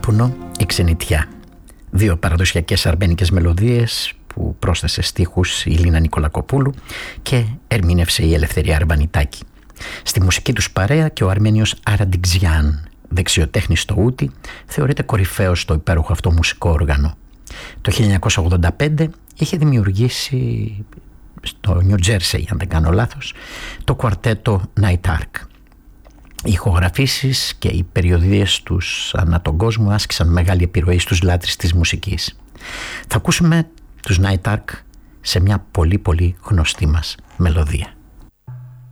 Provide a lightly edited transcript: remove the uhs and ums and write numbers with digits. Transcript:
Άπουνο, η ξενιτιά. Δύο παραδοσιακές αρμένικες μελωδίες που πρόσθεσε στίχους η Λίνα Νικολακοπούλου και ερμήνευσε η Ελευθερία Αρβανιτάκη. Στη μουσική τους παρέα και ο Αρμένιος Αραντιξιάν, δεξιοτέχνης στο ούτι, θεωρείται κορυφαίος στο υπέροχο αυτό μουσικό όργανο. Το 1985 είχε δημιουργήσει στο Νιου Τζέρσεϊ, αν δεν κάνω λάθος, το κουαρτέτο Night Ark. Οι ηχογραφήσεις και οι περιοδίες τους ανά τον κόσμο άσκησαν μεγάλη επιρροή στους λάτρεις της μουσικής. Θα ακούσουμε τους Night Ark σε μια πολύ πολύ γνωστή μας μελωδία.